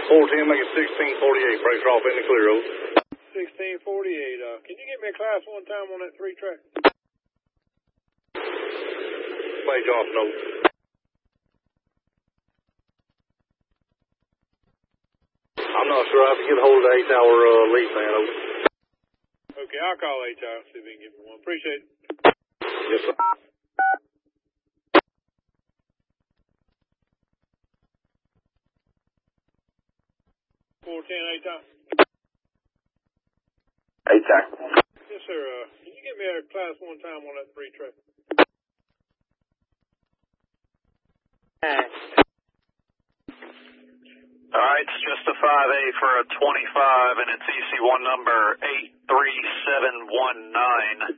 410, make it 1648. Pressure off in the clear, over. 1648. Can you give me a class one time on that 3-track? Major Johnson, over. I'm not sure I can get a hold of the 8-hour lead man, over. Okay, I'll call HR, see if we can get me one. Appreciate it. Yes, sir. 410, HR. HR. Yes, sir. Can you give me a class one time on that 3-track? All right, it's just a 5A for a 25, and it's EC1 number 83719.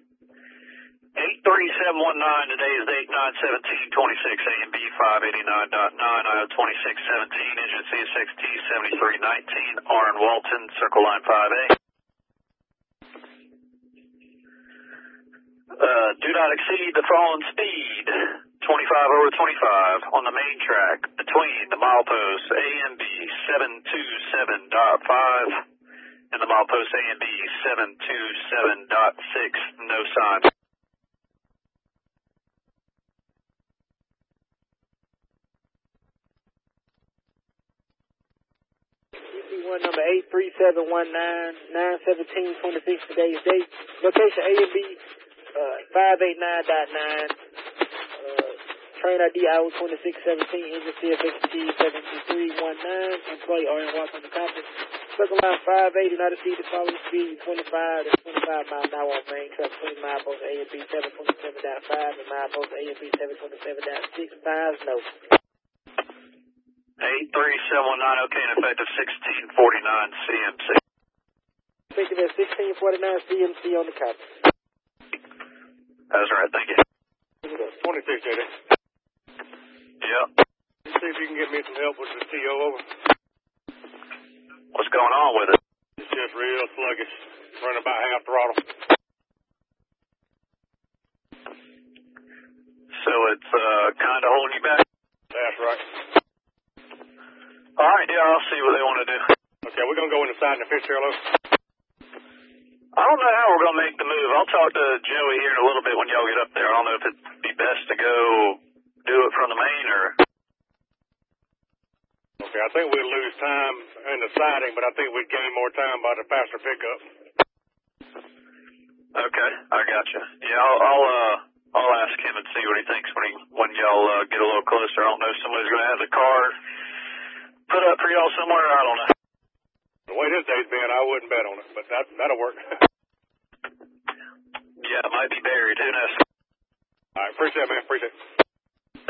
83719, today is date 9/17/26, A and B 589.9, IO 2617, engine CSXT 7319, R and Walton, circle line 5A. Do not exceed the following speed, 25/25, on the main track between the mileposts A and B 727.5 and the milepost A and B 727.6, no sign. EC1 number 83719, 9/17/26, today's date. Location A and B, 589.9. Train ID IO 2617, engine CFXT 72319, employee RN Watson on the compass. Circle line 5A, do not exceed the following speed, 25 to 25 miles an hour on main track between milepost A and B 727.5 and milepost A and B 727.6, 5 no. 83719, okay, and effective 1649 CMC. Effective at 1649 CMC on the compass. That's right, thank you. 26, JD. Yep. See if you can get me some help with the TO, over. What's going on with it? It's just real sluggish, running about half throttle. So it's kind of holding you back? That's right. All right, yeah, I'll see what they want to do. Okay, we're going to go inside in the fish trailer. I don't know how we're going to make the move. I'll talk to Joey here in a little bit when y'all get up there. I don't know if it'd be best to go do it from the main or... Okay, I think we'd lose time in the siding, but I think we'd gain more time by the faster pickup. Okay, I gotcha. Yeah, I'll ask him and see what he thinks when y'all get a little closer. I don't know if somebody's going to have the car put up for y'all somewhere. I don't know. The way this day's been, I wouldn't bet on it, but that'll work. Yeah, it might be buried. Who knows? All right, appreciate it, man. Appreciate it.